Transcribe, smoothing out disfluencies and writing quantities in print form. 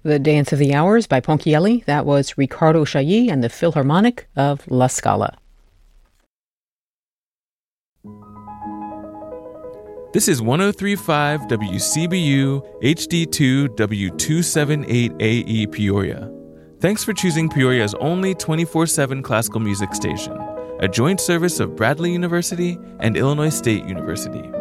The Dance of the Hours by Ponchielli. That was Riccardo Chailly and the Philharmonic of La Scala. This is 103.5 WCBU HD2 W278AE Peoria. Thanks for choosing Peoria's only 24/7 classical music station, a joint service of Bradley University and Illinois State University.